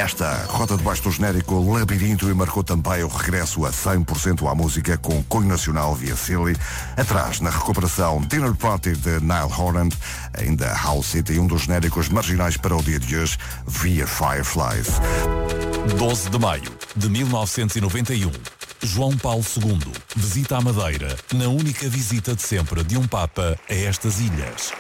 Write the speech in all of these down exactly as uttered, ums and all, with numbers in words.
Esta rota debaixo do genérico Labirinto e marcou também o regresso a cem por cento à música com cunho nacional via Silly. Atrás, na recuperação, Dinner Party de Nile Horan, ainda House City, um dos genéricos marginais para o dia de hoje, via Fireflies. doze de maio de mil novecentos e noventa e um. João Paulo segundo visita a Madeira na única visita de sempre de um Papa a estas ilhas.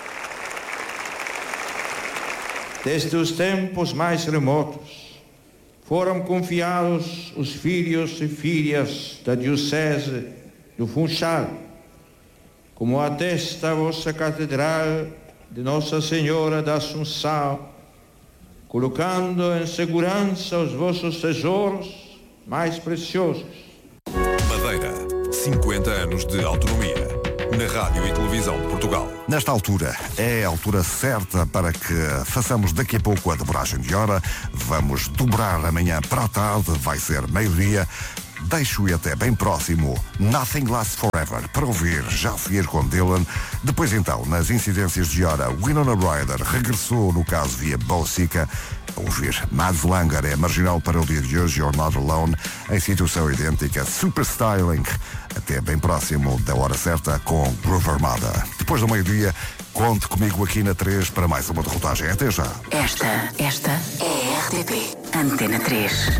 Desde os tempos mais remotos, foram confiados os filhos e filhas da Diocese do Funchal, como atesta a vossa Catedral de Nossa Senhora da Assunção, colocando em segurança os vossos tesouros mais preciosos. Madeira, cinquenta anos de autonomia. Na Rádio e Televisão de Portugal. Nesta altura, é a altura certa para que façamos daqui a pouco a dobragem de hora. Vamos dobrar amanhã para a tarde, vai ser meio-dia. Deixo-e até bem próximo Nothing Lasts Forever para ouvir já a seguir com Dylan. Depois então, nas incidências de hora, Winona Ryder regressou no caso via Bossica. A ouvir Mads Langer é marginal para o dia de hoje, You're Not Alone, em situação idêntica, Super Styling, até bem próximo da hora certa com Groove Armada. Depois do meio-dia, conte comigo aqui na três para mais uma derrotagem. Até já. Esta, esta é a R T P Antena três.